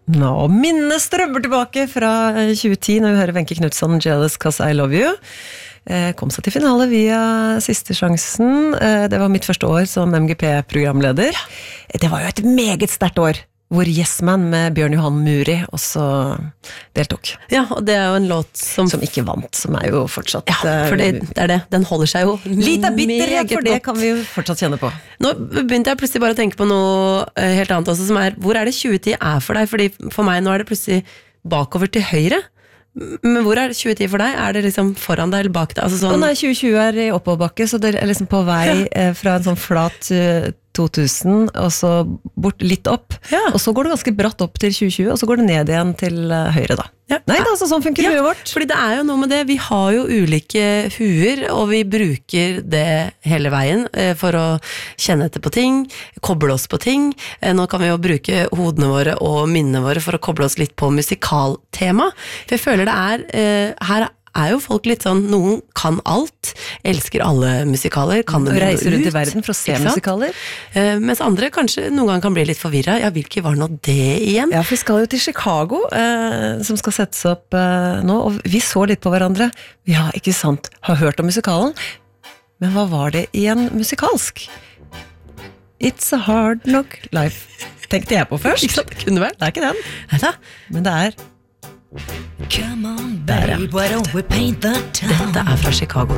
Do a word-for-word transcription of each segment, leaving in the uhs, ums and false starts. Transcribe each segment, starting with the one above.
Nå, minnet strømmer tilbake fra tjue ti når vi hører Wenche Knudsen Jealous Cause I Love You. Kom seg til finale via siste sjansen. Det var mitt første år som M G P-programleder. Det var jo et meget sterkt år, hvor Yes Man med Bjørn Johan Muri også deltok. Ja, og det er jo en låt som... Som ikke vant, som er jo fortsatt... Ja, for det, det er det. Den holder seg jo litt av bitterhet, for det kan vi jo fortsatt kjenne på. Nå begynte jeg plutselig bare å tenke på noe helt annet også, som er, hvor er det tjue ti er for deg? Fordi for meg nå er det plutselig bakover til høyre. Men hvor er tjue ti for deg? Er det liksom foran deg eller bak deg? Altså sånn... Å nei, tjue tjue er i oppoverbakke, så det er liksom på vei ja. Fra en sånn flat to tusen, og så bort litt opp, ja. Og så går det ganske bratt opp til tjue tjue, og så går det ned igjen til høyre da. Ja. Nei, det er altså sånn funker ja. Huet vårt. Fordi det er jo noe med det, vi har jo ulike huer, og vi bruker det hele veien for å kjenne etter på ting, koble oss på ting. Nå kan vi jo bruke hodene våre og minnene våre for å koble oss litt på musikaltema. For jeg føler det er, her er jo folk litt sånn, noen kan alt, elsker alle musikaler, kan dem reiser rundt i verden for å se musikaler. Uh, mens andre kanskje noen gang kan bli litt forvirret. Ja, hvilke var nå det igjen? Ja, for vi skal jo til Chicago, uh, som skal settes opp uh, nå, og vi så litt på hverandre. Ja, ikke sant, har hørt om musikalen, men hva var det igjen musikalsk? It's a hard knock life, tenkte jeg på først. Ikke sant, det kunne vært. Det er ikke den. Neida. Men det er... Come on, babe, why don't we paint the town? Dette er fra Chicago.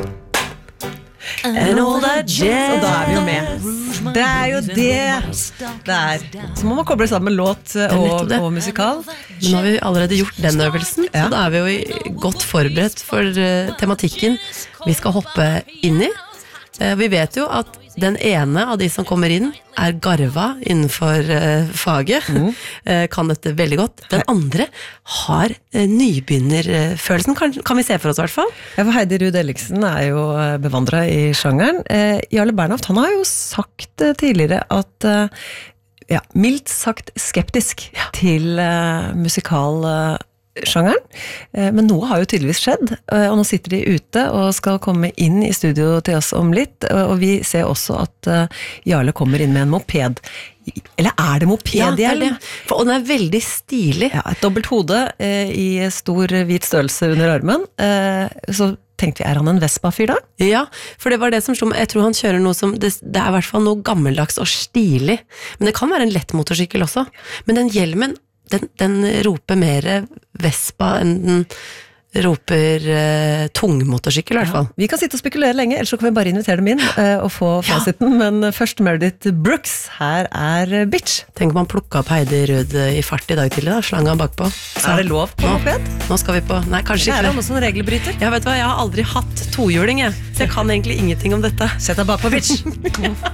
And all that jazz. Og da er vi jo med. Det er jo det. Det er. Så må man koble sammen låt og, og musikal. Men nå har vi allerede gjort den øvelsen, ja. Så da er vi jo godt forberedt for uh, tematikken vi skal hoppe inn i. Uh, vi vet jo at den ene av de som kommer inn er garva innenfor uh, faget, mm. uh, kan dette veldig godt. Den andre har uh, nybegynnerfølelsen, kan, kan vi se for oss i hvert fall. Ja, for Heidi Ruud Elliksen er jo uh, bevandret i sjangeren. Uh, Jarle Bernhoft, han har jo sagt uh, tidligere at uh, ja, mildt sagt skeptisk ja. Til uh, musikal uh, sjangeren, men noe har jo tydeligvis skjedd, og nå sitter de ute og skal komme inn i studio til oss om litt, og vi ser også at Jarle kommer inn med en moped. Eller er det moped? Ja, det er det. For den er veldig stilig. Ja, et dobbelt hode eh, i stor hvit størrelse under armen, eh, så tenkte vi, er han en Vespa-fyr da? Ja, for det var det som slo meg. Jeg tror han kjører noe som, det, det er i hvert fall noe gammeldags og stilig, men det kan være en lett motorsykkel også. Men den hjelmen, Den, den roper mer Vespa enn den roper uh, tung motorsykkel i hvert fall. Ja, vi kan sitte og spekulere lenge, ellers så kan vi bare invitere dem inn uh, og få fasiten, ja. Men først Meredith Brooks, her er Bitch. Tenk om man plukket opp Heidi Ruud i fart i dag tidlig da, slang han bakpå. Så er det lov på moped? Nå, nå skal vi på, nei kanskje ikke. Det er han også en regelbryter. Ja, vet du hva, jeg har aldri hatt tohjuling jeg, så jeg kan egentlig ingenting om dette. Sett deg bak på Bitch.